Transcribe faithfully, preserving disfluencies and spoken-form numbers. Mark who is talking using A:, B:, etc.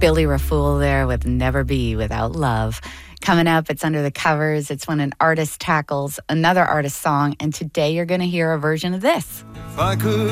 A: Billy Rafool there with Never Be Without Love. Coming up, it's Under the Covers. It's when an artist tackles another artist's song, and today you're going to hear a version of this.
B: If I could